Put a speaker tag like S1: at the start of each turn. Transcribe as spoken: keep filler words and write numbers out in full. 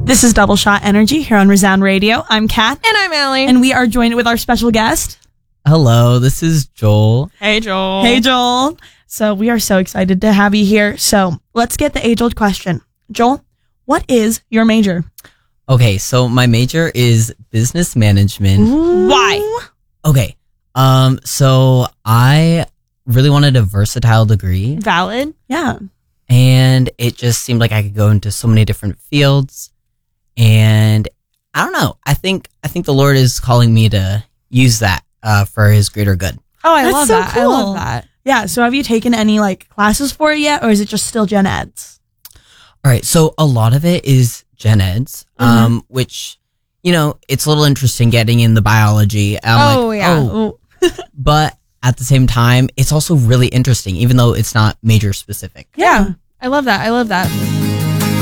S1: This is Double Shot Energy here on Resound Radio. I'm Kat.
S2: And I'm Allie.
S1: And we are joined with our special guest.
S3: Hello, this is Joel.
S2: Hey, Joel.
S1: Hey, Joel. So we are so excited to have you here. So let's get the age-old question. Joel, what is your major?
S3: Okay, so my major is business management.
S1: Ooh.
S2: Why?
S3: Okay, um, so I really wanted a versatile degree,
S1: Valid. Yeah.
S3: and it just seemed like I could go into so many different fields. And I don't know. I think I think the Lord is calling me to use that uh, for His greater good.
S2: Oh, I
S1: That's
S2: love
S1: so
S2: that. I
S1: cool.
S2: love that.
S1: Yeah. So have you taken any like classes for it yet, or is it just still gen eds?
S3: All right, so a lot of it is gen eds, um,
S1: Mm-hmm.
S3: which you know it's a little interesting getting in the biology. I'm
S2: Oh,
S3: like,
S2: yeah.
S3: oh. But at the same time, it's also really interesting, even though it's not major specific.
S2: Yeah. I love that. I love that.